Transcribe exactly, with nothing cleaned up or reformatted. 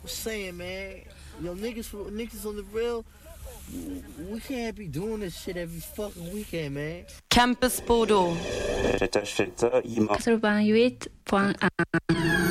saying, man, yo, niggas, for, niggas on the real, we can't be doing this shit every fucking weekend, man. Campus Bordeaux quatre-vingt-huit point un